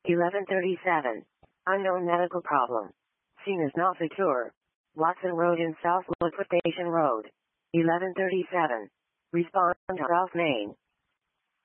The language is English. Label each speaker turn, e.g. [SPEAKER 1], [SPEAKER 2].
[SPEAKER 1] 1137. Unknown medical problem. Scene is not secure. Watson Road in South Liquidation Road. 1137. Respond to Ralph Main.